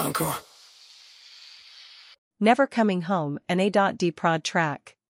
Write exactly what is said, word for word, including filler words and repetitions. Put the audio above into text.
Encore. Never Coming Home, an A.D prod track.